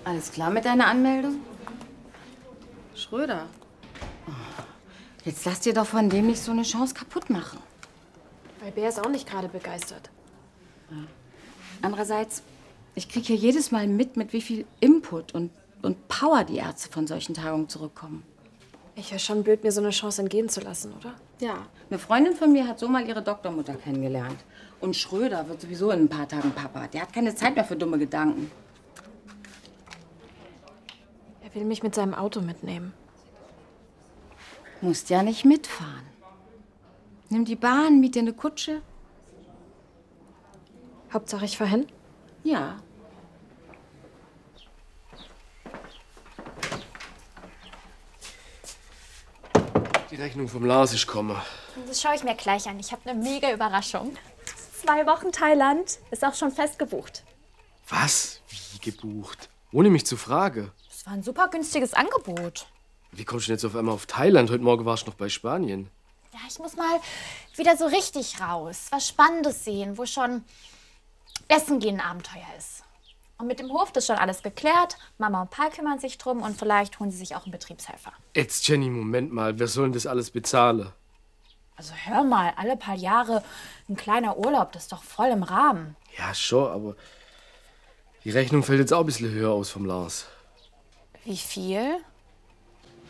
Alles klar mit deiner Anmeldung? Schröder. Jetzt lass dir doch von dem nicht so eine Chance kaputt machen. Weil Bär ist auch nicht gerade begeistert. Ja. Andererseits, ich kriege hier jedes Mal mit wie viel Input und Power die Ärzte von solchen Tagungen zurückkommen. Ich wäre schon blöd, mir so eine Chance entgehen zu lassen, oder? Ja. Eine Freundin von mir hat so mal ihre Doktormutter kennengelernt. Und Schröder wird sowieso in ein paar Tagen Papa. Der hat keine Zeit mehr für dumme Gedanken. Er will mich mit seinem Auto mitnehmen. Musst ja nicht mitfahren. Nimm die Bahn, miet dir eine Kutsche. Hauptsache ich fahr hin? Ja. Die Rechnung vom Lars ist gekommen. Das schaue ich mir gleich an. Ich habe eine mega Überraschung. 2 Wochen Thailand. Ist auch schon fest gebucht. Was? Wie gebucht? Ohne mich zu fragen. Das war ein super günstiges Angebot. Wie kommst du denn jetzt auf einmal auf Thailand? Heute Morgen warst du noch bei Spanien. Ja, ich muss mal wieder so richtig raus. Was Spannendes sehen, wo schon Essen gehen ein Abenteuer ist. Und mit dem Hof ist schon alles geklärt. Mama und Pa kümmern sich drum und vielleicht holen sie sich auch einen Betriebshelfer. Jetzt, Jenny, Moment mal. Wer soll denn das alles bezahlen? Also hör mal, alle paar Jahre ein kleiner Urlaub, das ist doch voll im Rahmen. Ja, schon, aber die Rechnung fällt jetzt auch ein bisschen höher aus vom Lars. Wie viel?